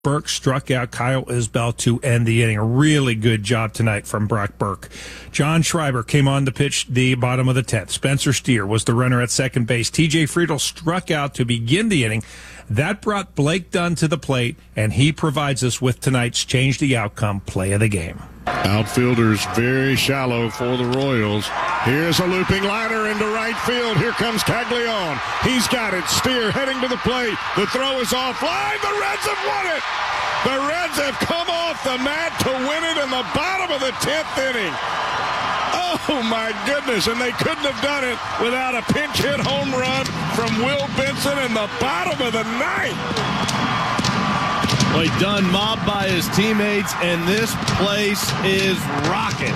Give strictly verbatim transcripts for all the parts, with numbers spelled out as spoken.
Burke struck out Kyle Isbell to end the inning. A really good job tonight from Brock Burke. John Schreiber came on to pitch the bottom of the tenth. Spencer Steer was the runner at second base. T J Friedl struck out to begin the inning. That brought Blake Dunn to the plate, and he provides us with tonight's Change the Outcome play of the game. Outfielders very shallow for the Royals. Here's a looping liner into right field. Here comes Caglione. He's got it. Steer heading to the plate. The throw is offline. The Reds have won it. The Reds have come off the mat to win it in the bottom of the tenth inning. Oh, my goodness, and they couldn't have done it without a pinch hit home run from Will Benson in the bottom of the ninth. Well, Dunn mobbed by his teammates, and this place is rocking.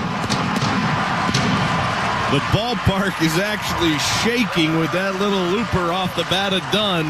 The ballpark is actually shaking with that little looper off the bat of Dunn.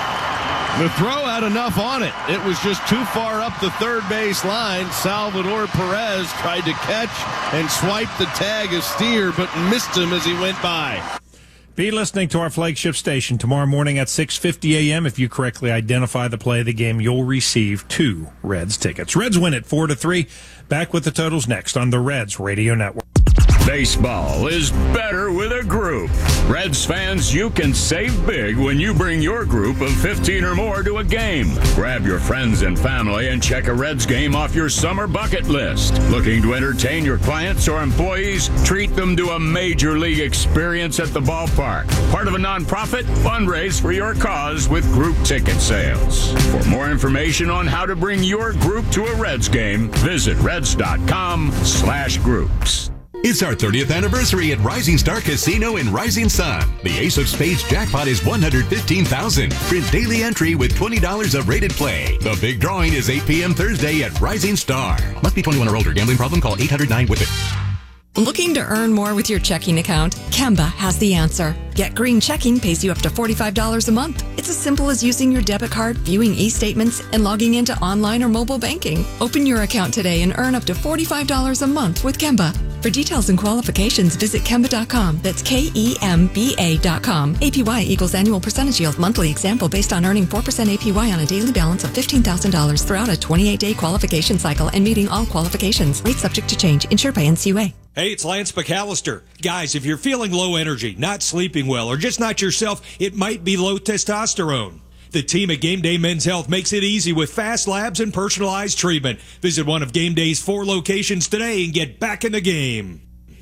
The throw had enough on it. It was just too far up the third base line. Salvador Perez tried to catch and swipe the tag of Steer, but missed him as he went by. Be listening to our flagship station tomorrow morning at six fifty a.m. If you correctly identify the play of the game, you'll receive two Reds tickets. Reds win it four to three. Back with the totals next on the Reds Radio Network. Baseball is better with a group. Reds fans, you can save big when you bring your group of fifteen or more to a game. Grab your friends and family and check a Reds game off your summer bucket list. Looking to entertain your clients or employees? Treat them to a major league experience at the ballpark. Part of a nonprofit? Fundraise for your cause with group ticket sales. For more information on how to bring your group to a Reds game, visit reds.com slash groups. It's our thirtieth anniversary at Rising Star Casino in Rising Sun. The Ace of Spades jackpot is one hundred fifteen thousand dollars. Print daily entry with twenty dollars of rated play. The big drawing is eight p.m. Thursday at Rising Star. Must be twenty-one or older. Gambling problem? Call eight hundred nine with it. Looking to earn more with your checking account? Kemba has the answer. Get Green Checking pays you up to forty-five dollars a month. It's as simple as using your debit card, viewing e-statements, and logging into online or mobile banking. Open your account today and earn up to forty-five dollars a month with Kemba. For details and qualifications, visit Kemba dot com. That's K E M B A dot com. A P Y equals annual percentage yield. Monthly example based on earning four percent A P Y on a daily balance of fifteen thousand dollars throughout a twenty-eight day qualification cycle and meeting all qualifications. Rate subject to change. Insured by N C U A. Hey, it's Lance McAllister. Guys, if you're feeling low energy, not sleeping well, or just not yourself, it might be low testosterone. The team at Game Day Men's Health makes it easy with fast labs and personalized treatment. Visit one of Game Day's four locations today and get back in the game.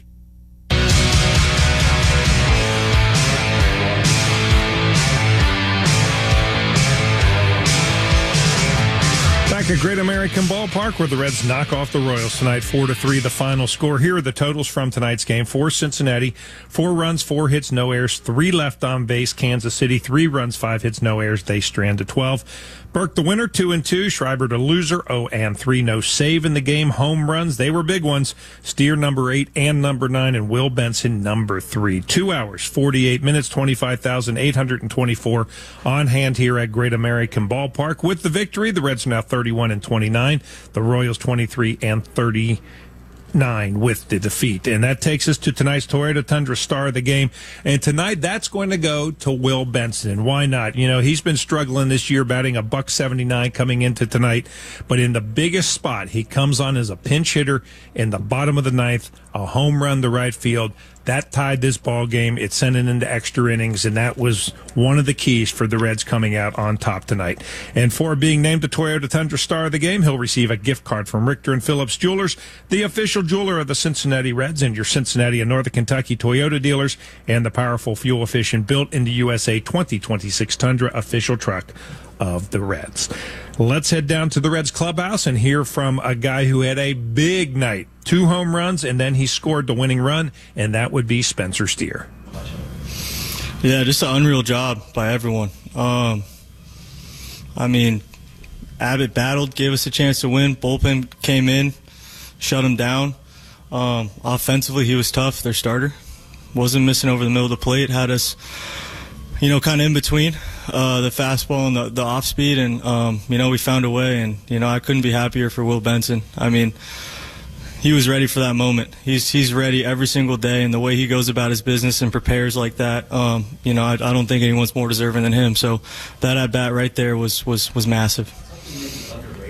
Back at Great American Ballpark, where the Reds knock off the Royals tonight, four to three. The final score. Here are the totals from tonight's game: for Cincinnati, four runs, four hits, no errors, three left on base. Kansas City, three runs, five hits, no errors. They strand to twelve. Burke the winner, two and two. Schreiber the loser, oh and three. No save in the game. Home runs, they were big ones. Steer number eight and number nine, and Will Benson number three. Two hours, forty-eight minutes, twenty-five thousand eight hundred twenty-four on hand here at Great American Ballpark. With the victory, the Reds are now thirty-one and twenty-nine. The Royals twenty-three and thirty. Nine with the defeat. And that takes us to tonight's Toyota Tundra star of the game. And tonight, that's going to go to Will Benson. And why not? You know, he's been struggling this year, batting a buck seventy-nine coming into tonight. But in the biggest spot, he comes on as a pinch hitter in the bottom of the ninth, a home run to right field. That tied this ball game. It sent it into extra innings, and that was one of the keys for the Reds coming out on top tonight. And for being named the Toyota Tundra star of the game, he'll receive a gift card from Richter and Phillips Jewelers, the official jeweler of the Cincinnati Reds, and your Cincinnati and Northern Kentucky Toyota dealers, and the powerful, fuel-efficient, built in the U S A twenty twenty-six Tundra official truck of the Reds. Let's head down to the Reds clubhouse and hear from a guy who had a big night. Two home runs, and then he scored the winning run, and that would be Spencer Steer. Yeah, just an unreal job by everyone. Um, I mean, Abbott battled, gave us a chance to win. Bullpen came in, shut him down. Um, offensively, he was tough, their starter. Wasn't missing over the middle of the plate, had us, you know, kind of in between uh, the fastball and the, the off speed, and, um, you know, we found a way, and, you know, I couldn't be happier for Will Benson. I mean, he was ready for that moment. He's he's ready every single day, and the way he goes about his business and prepares like that, um, you know, I, I don't think anyone's more deserving than him. So that at bat right there was was was massive.